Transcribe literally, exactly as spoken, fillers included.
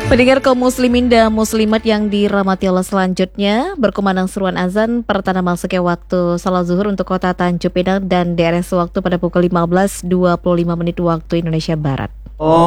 Pendengar kaum muslimin dan muslimat yang dirahmati Allah, selanjutnya berkumandang seruan azan pertanda masuknya waktu salat zuhur untuk kota Tanjung Pinang dan D R S waktu pada pukul lima belas dua puluh lima menit waktu Indonesia Barat.